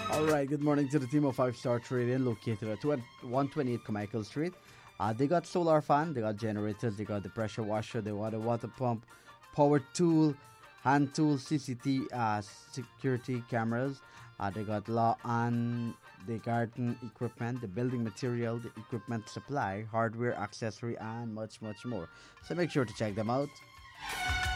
All right, good morning to the team of Five Star Trading located at 128 Carmichael Street. They got solar fan, they got generators, they got the pressure washer, they got a water pump, power tool, hand tool, CCT, security cameras. They got law and the garden equipment, the building material, the equipment supply, hardware, accessory, and much, much more. So make sure to check them out.